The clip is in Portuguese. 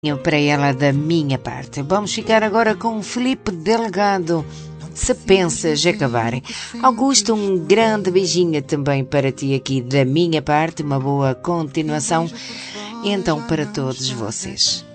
para ela da minha parte. Vamos ficar agora com o Felipe Delgado. Se pensas acabar. Augusto, um grande beijinho também para ti aqui da minha parte. Uma boa continuação. E então para todos vocês.